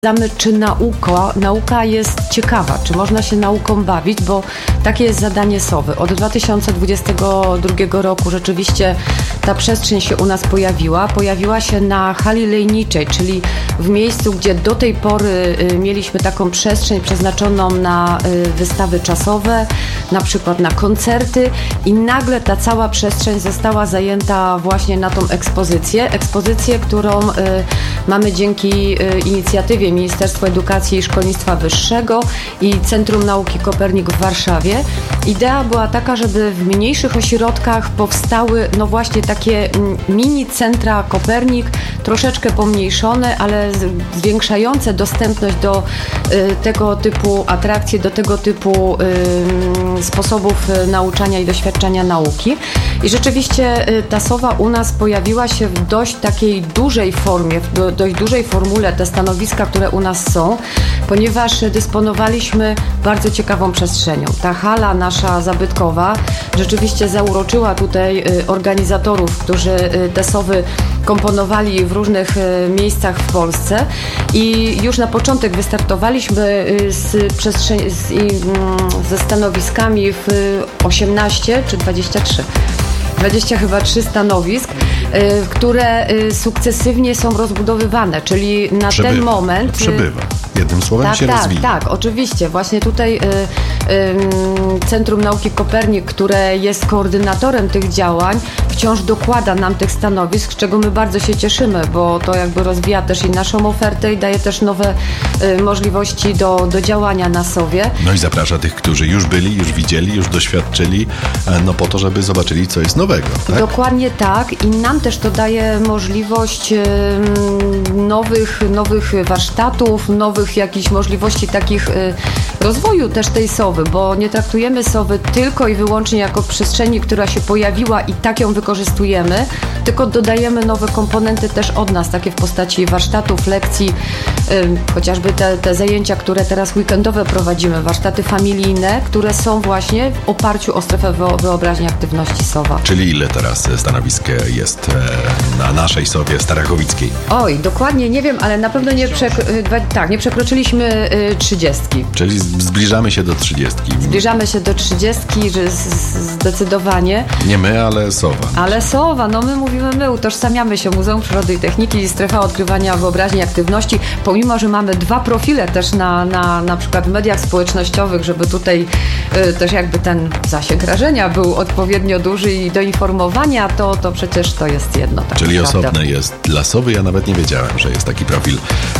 Czy nauka jest ciekawa, czy można się nauką bawić, bo takie jest zadanie SOWY. Od 2022 roku rzeczywiście ta przestrzeń się u nas pojawiła się na hali lejniczej, czyli w miejscu, gdzie do tej pory mieliśmy taką przestrzeń przeznaczoną na wystawy czasowe, na przykład na koncerty, i nagle ta cała przestrzeń została zajęta właśnie na tą ekspozycję, którą mamy dzięki inicjatywie Ministerstwa Edukacji i Szkolnictwa Wyższego i Centrum Nauki Kopernik w Warszawie. Idea była taka, żeby w mniejszych ośrodkach powstały właśnie takie mini centra Kopernik, troszeczkę pomniejszone, ale zwiększające dostępność do tego typu atrakcji, do tego typu sposobów nauczania i doświadczania nauki. I rzeczywiście ta SOWA u nas pojawiła się w dość takiej dużej formie, w dość dużej formule, te stanowiska, które u nas są, ponieważ dysponowaliśmy bardzo ciekawą przestrzenią. Ta hala nasza zabytkowa rzeczywiście zauroczyła tutaj organizatorów, którzy te SOWY komponowali w różnych miejscach w Polsce, i już na początek wystartowaliśmy ze stanowiskami w 18 czy 23. 23 stanowisk, które sukcesywnie są rozbudowywane, czyli na ten moment... Przebywa. Jednym słowem się rozwija. Tak, oczywiście. Właśnie tutaj Centrum Nauki Kopernik, które jest koordynatorem tych działań, wciąż dokłada nam tych stanowisk, z czego my bardzo się cieszymy, bo to jakby rozwija też i naszą ofertę i daje też nowe możliwości do działania na SOWie. No i zaprasza tych, którzy już byli, już widzieli, już doświadczyli, po to, żeby zobaczyli, co jest nowego. Tak? Dokładnie tak, i nam też to daje możliwość nowych warsztatów, nowych jakichś możliwości takich rozwoju też tej SOWY, bo nie traktujemy SOWY tylko i wyłącznie jako przestrzeni, która się pojawiła i tak ją wykorzystujemy, tylko dodajemy nowe komponenty też od nas, takie w postaci warsztatów, lekcji, chociażby te zajęcia, które teraz weekendowe prowadzimy, warsztaty familijne, które są właśnie w oparciu o strefę wyobraźni aktywności SOWA. Czyli ile teraz stanowisk jest na naszej SOWie starachowickiej? Oj, dokładnie nie wiem, ale na pewno nie przekroczyliśmy 30. Czyli zbliżamy się do 30. Zbliżamy się do 30, zdecydowanie. Nie my, ale SOWA. Ale SOWA, my utożsamiamy się Muzeum Przyrody i Techniki i Strefa Odkrywania Wyobraźni i Aktywności, pomimo że mamy dwa profile też na przykład w mediach społecznościowych, żeby tutaj też jakby ten zasięg rażenia był odpowiednio duży i do informowania, to przecież to jest jedno. Tak. Czyli osobne jest dla SOWY. Ja nawet nie wiedziałem, że jest taki profil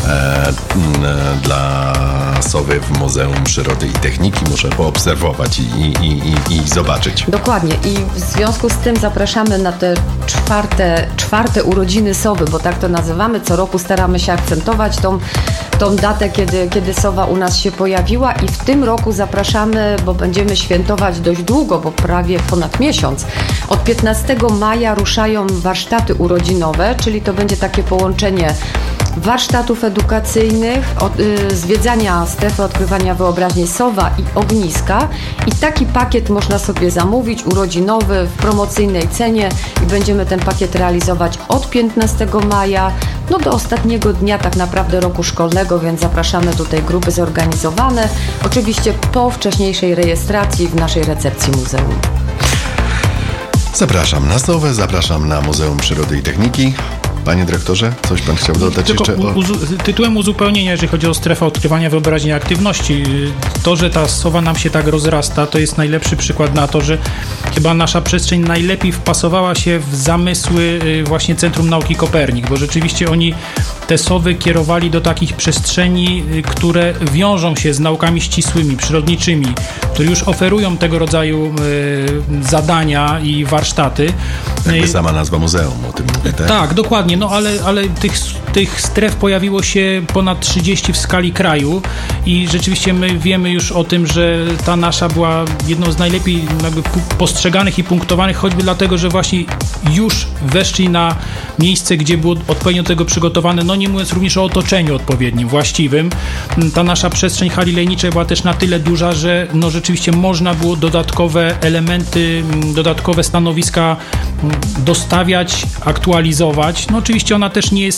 dla SOWY w Muzeum Przyrody i Techniki. Muszę poobserwować i zobaczyć. Dokładnie. I w związku z tym zapraszamy na te czwarte urodziny SOWY, bo tak to nazywamy. Co roku staramy się akcentować tą datę, kiedy SOWA u nas się pojawiła, i w tym roku zapraszamy, bo będziemy świętować dość długo, bo prawie ponad miesiąc. Od 15 maja ruszają warsztaty urodzinowe, czyli to będzie takie połączenie warsztatów edukacyjnych, zwiedzania strefy odkrywania wyobraźni SOWA i ogniska, i taki pakiet można sobie zamówić, urodzinowy, w promocyjnej cenie, i będziemy ten pakiet realizować od 15 maja do ostatniego dnia tak naprawdę roku szkolnego, więc zapraszamy tutaj grupy zorganizowane, oczywiście po wcześniejszej rejestracji w naszej recepcji muzeum. Zapraszam na SOWę, zapraszam na Muzeum Przyrody i Techniki. Panie dyrektorze, coś pan chciał dodać jeszcze? Tytułem uzupełnienia, jeżeli chodzi o strefę odkrywania wyobraźni i aktywności, to, że ta SOWA nam się tak rozrasta, to jest najlepszy przykład na to, że chyba nasza przestrzeń najlepiej wpasowała się w zamysły właśnie Centrum Nauki Kopernik, bo rzeczywiście oni te SOWY kierowali do takich przestrzeni, które wiążą się z naukami ścisłymi, przyrodniczymi, które już oferują tego rodzaju zadania i warsztaty. Jakby sama nazwa muzeum o tym mówi, tak? Tak, dokładnie, ale tych stref pojawiło się ponad 30 w skali kraju i rzeczywiście my wiemy już o tym, że ta nasza była jedną z najlepiej postrzeganych i punktowanych, choćby dlatego, że właśnie już weszli na miejsce, gdzie było odpowiednio do tego przygotowane, nie mówiąc również o otoczeniu odpowiednim, właściwym. Ta nasza przestrzeń hali lejniczej była też na tyle duża, że rzeczywiście można było dodatkowe elementy, dodatkowe stanowiska dostawiać, aktualizować. Oczywiście ona też nie jest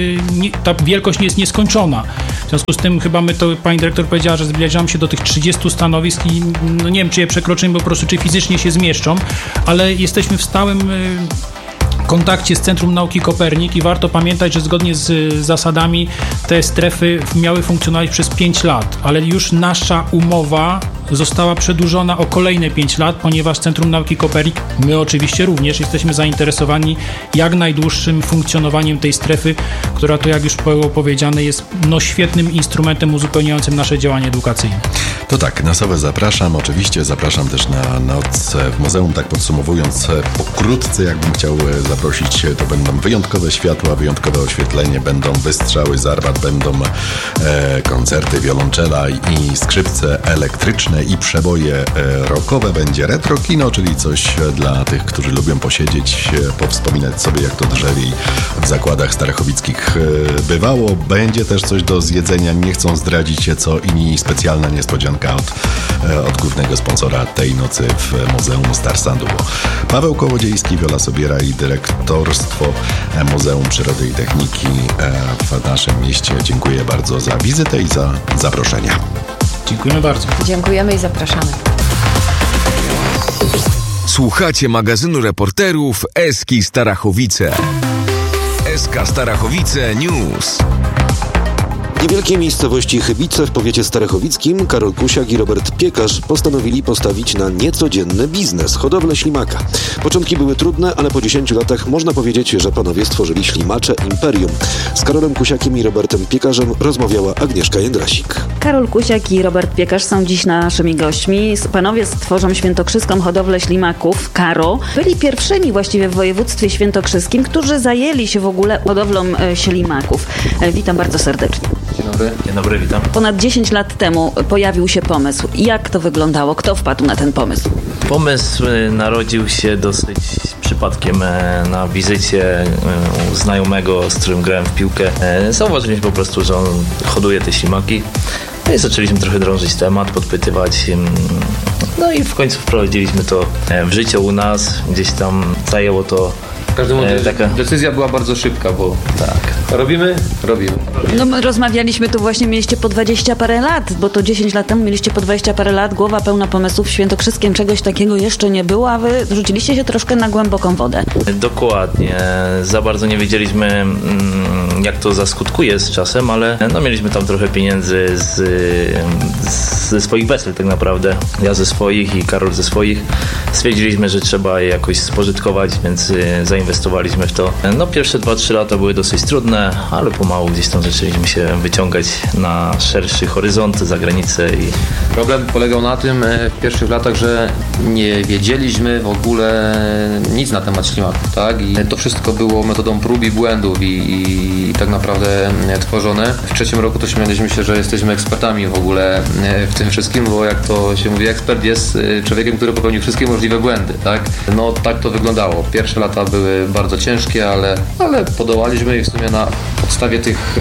ta wielkość nie jest nieskończona. W związku z tym chyba pani dyrektor powiedziała, że zbliżamy się do tych 30 stanowisk i no nie wiem, czy je przekroczymy, bo po prostu czy fizycznie się zmieszczą, ale jesteśmy w stałym kontakcie z Centrum Nauki Kopernik i warto pamiętać, że zgodnie z zasadami te strefy miały funkcjonować przez 5 lat, ale już nasza umowa została przedłużona o kolejne 5 lat, ponieważ Centrum Nauki Kopernik, my oczywiście również jesteśmy zainteresowani jak najdłuższym funkcjonowaniem tej strefy, która to, jak już było powiedziane, jest świetnym instrumentem uzupełniającym nasze działanie edukacyjne. To tak, na Sowę zapraszam. Oczywiście zapraszam też na noc w muzeum. Tak podsumowując pokrótce, jakbym chciał zaprosić, to będą wyjątkowe światła, wyjątkowe oświetlenie, będą wystrzały z armat, będą koncerty wiolonczela i skrzypce elektryczne i przeboje rockowe. Będzie retro kino, czyli coś dla tych, którzy lubią posiedzieć, powspominać sobie, jak to drzewiej w zakładach starachowickich bywało. Będzie też coś do zjedzenia. Nie chcą zdradzić co i specjalna niespodzianka od głównego sponsora tej nocy w Muzeum Starsandu. Paweł Kołodziejski, Wiola Sobiera i dyrektorstwo Muzeum Przyrody i Techniki w naszym mieście. Dziękuję bardzo za wizytę i za zaproszenie. Dziękujemy bardzo. Dziękujemy i zapraszamy. Słuchacie magazynu reporterów Eski Starachowice. SK Starachowice News. W niewielkiej miejscowości Chybice w powiecie starachowickim Karol Kusiak i Robert Piekarz postanowili postawić na niecodzienny biznes – hodowlę ślimaka. Początki były trudne, ale po 10 latach można powiedzieć, że panowie stworzyli ślimacze imperium. Z Karolem Kusiakiem i Robertem Piekarzem rozmawiała Agnieszka Jędrasik. Karol Kusiak i Robert Piekarz są dziś naszymi gośćmi. Panowie stworzą świętokrzyską hodowlę ślimaków Karo. Byli pierwszymi właściwie w województwie świętokrzyskim, którzy zajęli się w ogóle hodowlą ślimaków. Witam bardzo serdecznie. Dzień dobry, witam. Ponad 10 lat temu pojawił się pomysł. Jak to wyglądało? Kto wpadł na ten pomysł? Pomysł narodził się dosyć przypadkiem na wizycie u znajomego, z którym grałem w piłkę. Zauważyliśmy po prostu, że on hoduje te ślimaki. No i zaczęliśmy trochę drążyć temat, podpytywać. No i w końcu wprowadziliśmy to w życie u nas. Gdzieś tam zajęło to. W każdym razie decyzja była bardzo szybka, bo robimy. No my rozmawialiśmy tu właśnie, mieliście po 20 parę lat, bo to 10 lat temu mieliście po 20 parę lat, głowa pełna pomysłów, w Świętokrzyskiem czegoś takiego jeszcze nie było, a wy rzuciliście się troszkę na głęboką wodę. Dokładnie. Za bardzo nie wiedzieliśmy, jak to zaskutkuje z czasem, ale mieliśmy tam trochę pieniędzy ze swoich wesel tak naprawdę. Ja ze swoich i Karol ze swoich. Stwierdziliśmy, że trzeba je jakoś spożytkować, więc zainwestowaliśmy w to. Pierwsze 2-3 lata były dosyć trudne, ale pomału gdzieś tam zaczęliśmy się wyciągać na szerszy horyzont, za granicę. Problem polegał na tym w pierwszych latach, że nie wiedzieliśmy w ogóle nic na temat ślimaków, tak? I to wszystko było metodą prób i błędów i tak naprawdę tworzone. W trzecim roku to śmialiśmy się, że jesteśmy ekspertami w ogóle w tym wszystkim, bo jak to się mówi, ekspert jest człowiekiem, który popełnił wszystkie możliwe błędy, tak? Tak to wyglądało. Pierwsze lata były bardzo ciężkie, ale podołaliśmy i w sumie na podstawie tych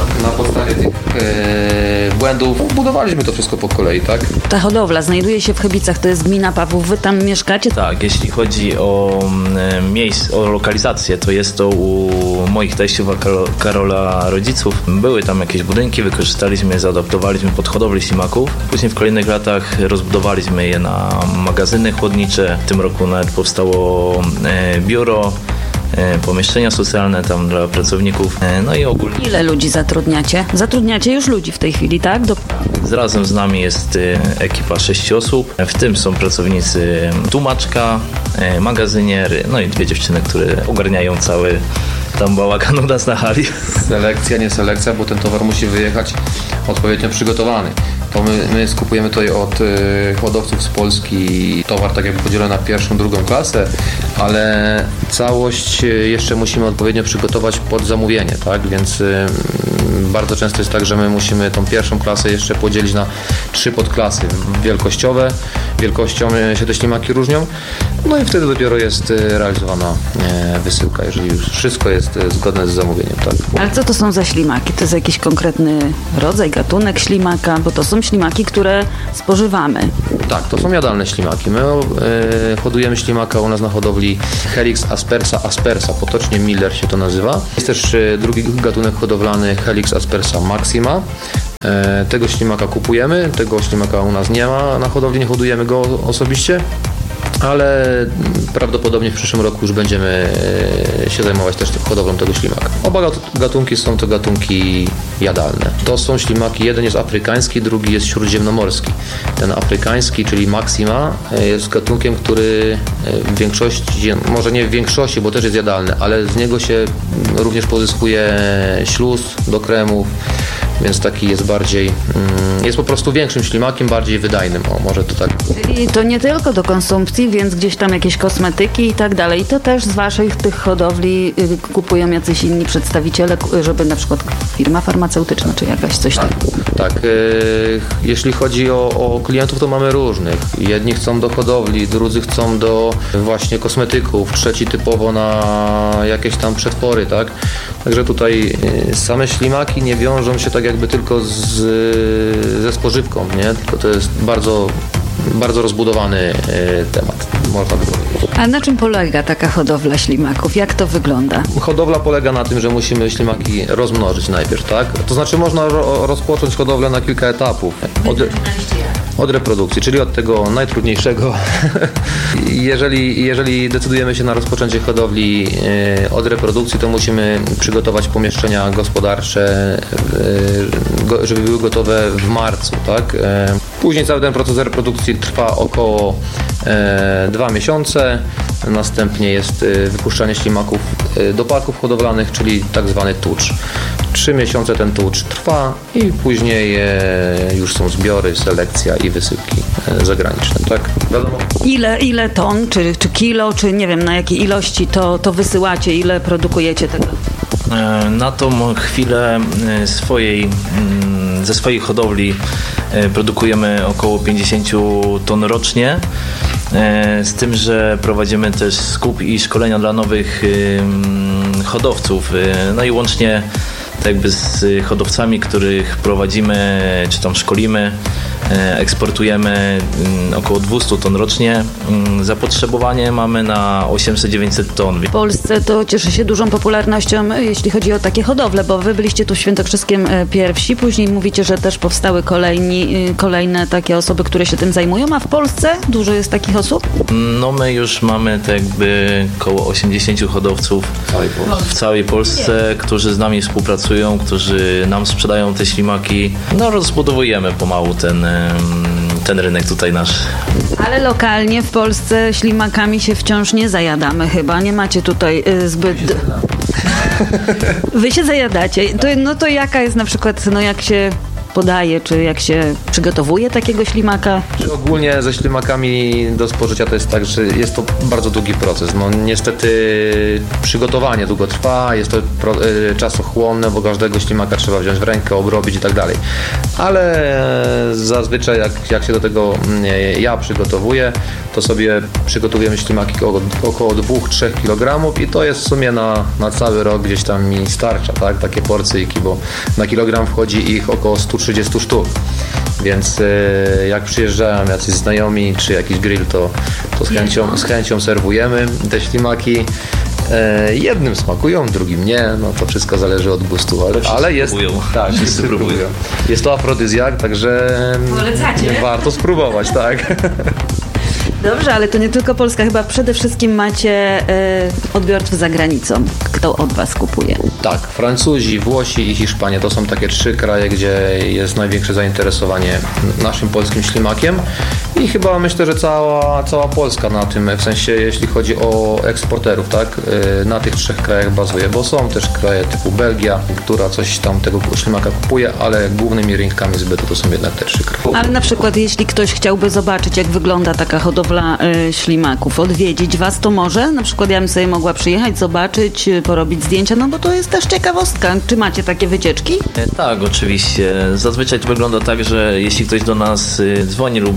błędów budowaliśmy to wszystko po kolei, tak? Ta hodowla znajduje się w Chybicach, to jest gmina Pawłów, wy tam mieszkacie? Tak, jeśli chodzi o lokalizację, to jest to u moich teściów, Karola rodziców. Były tam jakieś budynki, wykorzystaliśmy je, zaadaptowaliśmy pod hodowlę ślimaków. Później w kolejnych latach rozbudowaliśmy je na magazyny chłodnicze. W tym roku nawet powstało biuro, pomieszczenia socjalne tam dla pracowników, i ogólnie. Ile ludzi zatrudniacie? Zatrudniacie już ludzi w tej chwili, tak? Razem z nami jest ekipa 6 osób, w tym są pracownicy tłumaczka, magazynier, i 2 dziewczyny, które ogarniają cały tam bałagan u nas na hali. Selekcja, nie selekcja, bo ten towar musi wyjechać odpowiednio przygotowany. To my skupujemy tutaj od hodowców z Polski towar tak jakby podzielony na pierwszą, drugą klasę, ale całość jeszcze musimy odpowiednio przygotować pod zamówienie, tak? Więc bardzo często jest tak, że my musimy tą pierwszą klasę jeszcze podzielić na 3 podklasy wielkościowe. Wielkością się te ślimaki różnią, i wtedy dopiero jest realizowana wysyłka, jeżeli już wszystko jest zgodne z zamówieniem, tak? Ale co to są za ślimaki? To jest jakiś konkretny rodzaj, gatunek ślimaka? Bo to są są ślimaki, które spożywamy. Tak, to są jadalne ślimaki. My hodujemy ślimaka u nas na hodowli Helix aspersa, potocznie Miller się to nazywa. Jest też drugi gatunek hodowlany Helix aspersa maxima. Tego ślimaka kupujemy, tego ślimaka u nas nie ma na hodowli, nie hodujemy go osobiście, ale prawdopodobnie w przyszłym roku już będziemy się zajmować też hodowlą tego ślimaka. Oba gatunki są to gatunki jadalne. To są ślimaki, jeden jest afrykański, drugi jest śródziemnomorski. Ten afrykański, czyli Maxima, jest gatunkiem, który w większości, może nie w większości, bo też jest jadalny, ale z niego się również pozyskuje śluz do kremów, więc taki jest bardziej, jest po prostu większym ślimakiem, bardziej wydajnym, może to tak. Czyli to nie tylko do konsumpcji, więc gdzieś tam jakieś kosmetyki i tak dalej. To też z waszych tych hodowli kupują jacyś inni przedstawiciele, żeby na przykład firma farmaceutyczna czy jakaś coś takiego. Tak, jeśli chodzi o klientów, to mamy różnych. Jedni chcą do hodowli, drudzy chcą do właśnie kosmetyków, trzeci typowo na jakieś tam przetwory, tak? Także tutaj same ślimaki nie wiążą się tak jakby tylko ze spożywką, nie? Tylko to jest bardzo rozbudowany temat, można by powiedzieć. A na czym polega taka hodowla ślimaków? Jak to wygląda? Hodowla polega na tym, że musimy ślimaki rozmnożyć najpierw, tak? To znaczy można rozpocząć hodowlę na kilka etapów. Od reprodukcji, czyli od tego najtrudniejszego. Jeżeli decydujemy się na rozpoczęcie hodowli od reprodukcji, to musimy przygotować pomieszczenia gospodarcze, żeby były gotowe w marcu, tak? Później cały ten proces reprodukcji trwa około 2 miesiące. Następnie jest wypuszczanie ślimaków do parków hodowlanych, czyli tak zwany tucz. 3 miesiące ten tucz trwa i później już są zbiory, selekcja i wysyłki zagraniczne, tak? Wiadomo. Ile ton, czy kilo, czy nie wiem na jakiej ilości to wysyłacie, ile produkujecie tego? Na tą chwilę ze swojej hodowli produkujemy około 50 ton rocznie, z tym, że prowadzimy też skup i szkolenia dla nowych hodowców, no i łącznie tak jakby z hodowcami, których prowadzimy czy tam szkolimy, eksportujemy około 200 ton rocznie. Zapotrzebowanie mamy na 800-900 ton. W Polsce to cieszy się dużą popularnością, jeśli chodzi o takie hodowle, bo wy byliście tu w Świętokrzyskiem pierwsi, później mówicie, że też powstały kolejne takie osoby, które się tym zajmują, a w Polsce dużo jest takich osób? No my już mamy tak jakby około 80 hodowców w całej Polsce, którzy z nami współpracują, którzy nam sprzedają te ślimaki. No rozbudowujemy pomału ten rynek tutaj nasz. Ale lokalnie w Polsce ślimakami się wciąż nie zajadamy chyba. Nie macie tutaj zbyt... Wy się zajadacie. To jaka jest na przykład, jak się podaje, czy jak się przygotowuje takiego ślimaka? Ogólnie ze ślimakami do spożycia to jest tak, że jest to bardzo długi proces. No niestety przygotowanie długo trwa, jest to czasochłonne, bo każdego ślimaka trzeba wziąć w rękę, obrobić i tak dalej. Ale zazwyczaj jak się do tego ja przygotowuję, to sobie przygotowujemy ślimaki około 2-3 kg i to jest w sumie na cały rok gdzieś tam mi starcza, tak? Takie porcyjki, bo na kilogram wchodzi ich około 130 sztuk. Więc jak przyjeżdżają jacyś znajomi czy jakiś grill, to z chęcią serwujemy te ślimaki. Jednym smakują, drugim nie, no to wszystko zależy od gustu, ale jest, tak, wszyscy próbują. Jest to afrodyzjak, także warto spróbować, tak. Dobrze, ale to nie tylko Polska, chyba przede wszystkim macie odbiorców za granicą. Kto od was kupuje? Tak, Francuzi, Włosi i Hiszpania to są takie 3 kraje, gdzie jest największe zainteresowanie naszym polskim ślimakiem i chyba myślę, że cała Polska na tym, w sensie jeśli chodzi o eksporterów, tak, na tych 3 krajach bazuje, bo są też kraje typu Belgia, która coś tam tego ślimaka kupuje, ale głównymi rynkami zbytu to są jednak te 3 kraje. Ale na przykład jeśli ktoś chciałby zobaczyć, jak wygląda taka hodowla ślimaków, odwiedzić was, to może? Na przykład ja bym sobie mogła przyjechać, zobaczyć, porobić zdjęcia, no bo to jest też ciekawostka. Czy macie takie wycieczki? Tak, oczywiście. Zazwyczaj to wygląda tak, że jeśli ktoś do nas dzwoni lub w jakiś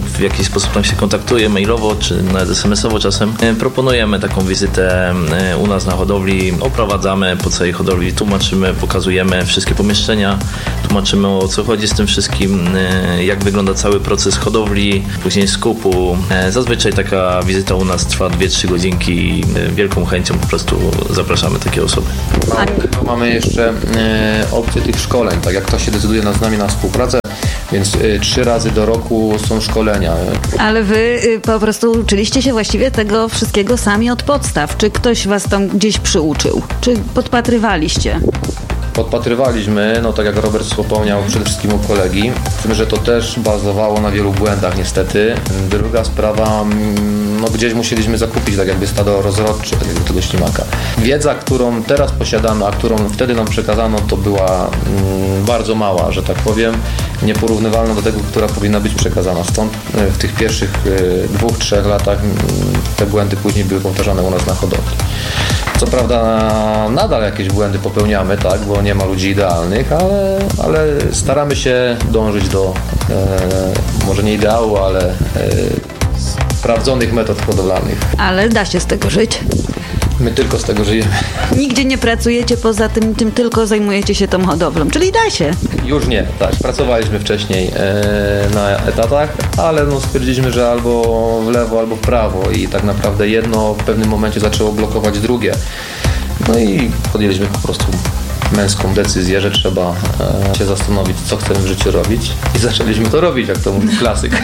sposób tam się kontaktuje, mailowo czy nawet SMS-owo czasem, proponujemy taką wizytę u nas na hodowli, oprowadzamy po całej hodowli, tłumaczymy, pokazujemy wszystkie pomieszczenia, tłumaczymy, o co chodzi z tym wszystkim, jak wygląda cały proces hodowli, później skupu. Zazwyczaj taka wizyta u nas trwa 2-3 godzinki i wielką chęcią po prostu zapraszamy takie osoby. Mamy jeszcze opcję tych szkoleń, tak jak ktoś się decyduje z nami na współpracę, więc 3 razy do roku są szkolenia. Ale wy po prostu uczyliście się właściwie tego wszystkiego sami od podstaw. Czy ktoś was tam gdzieś przyuczył? Czy podpatrywaliście? Podpatrywaliśmy, no tak jak Robert wspomniał, przede wszystkim u kolegi, z tym, że to też bazowało na wielu błędach niestety. Druga sprawa, no gdzieś musieliśmy zakupić tak jakby stado rozrodcze tego ślimaka. Wiedza, którą teraz posiadamy, a którą wtedy nam przekazano, to była bardzo mała, że tak powiem, nieporównywalna do tego, która powinna być przekazana. Stąd w tych pierwszych 2-3 latach te błędy później były powtarzane u nas na hodowli. Co prawda nadal jakieś błędy popełniamy, tak, bo nie ma ludzi idealnych, ale staramy się dążyć do może nie ideału, ale sprawdzonych metod hodowlanych. Ale da się z tego żyć? My tylko z tego żyjemy. Nigdzie nie pracujecie poza tym tylko zajmujecie się tą hodowlą, czyli da się. Już nie, tak. Pracowaliśmy wcześniej na etatach, ale no stwierdziliśmy, że albo w lewo, albo w prawo i tak naprawdę jedno w pewnym momencie zaczęło blokować drugie. No i podjęliśmy po prostu męską decyzję, że trzeba się zastanowić, co chcemy w życiu robić i zaczęliśmy to robić, jak to mówi klasyk.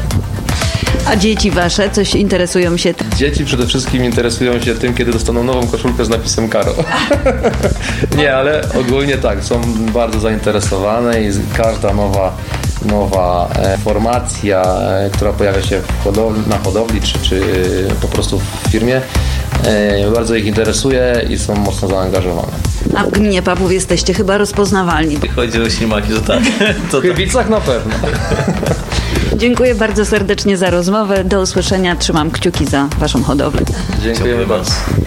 A dzieci wasze coś interesują się? Dzieci przede wszystkim interesują się tym, kiedy dostaną nową koszulkę z napisem Karo. Nie, ale ogólnie tak, są bardzo zainteresowane i każda nowa formacja, która pojawia się na hodowli czy po prostu w firmie, bardzo ich interesuje i są mocno zaangażowane. A w gminie Papów jesteście chyba rozpoznawalni. Jeśli chodzi o ślimaki, to tak. W Chybicach na pewno. Dziękuję bardzo serdecznie za rozmowę. Do usłyszenia. Trzymam kciuki za waszą hodowlę. Dziękujemy bardzo.